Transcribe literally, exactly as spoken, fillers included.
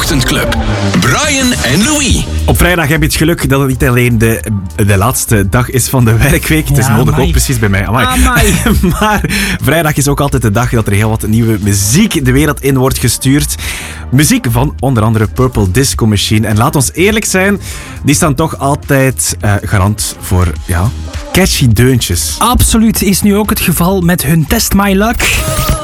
Ochtendclub. Brian en Louis. Op vrijdag heb je het geluk dat het niet alleen de, de laatste dag is van de werkweek. Het is Ja, nodig amai. ook precies bij mij. Amai. Amai. Maar vrijdag is ook altijd de dag dat er heel wat nieuwe muziek de wereld in wordt gestuurd. Muziek van onder andere Purple Disco Machine. En laat ons eerlijk zijn, die staan toch altijd uh, garant voor ja, catchy deuntjes. Absoluut is nu ook het geval met hun Test My Luck.